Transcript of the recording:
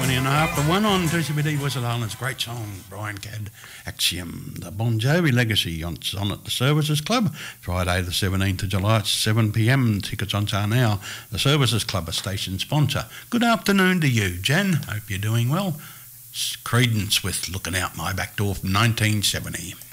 20 and a half to 1 on 2CBD Western Island's great song, Brian Cadd, Axiom. The Bon Jovi Legacy on at the Services Club, Friday the 17th of July at 7pm. Tickets on sale now. The Services Club, a station sponsor. Good afternoon to you, Jen. Hope you're doing well. Creedence with Looking Out My Back Door from 1970.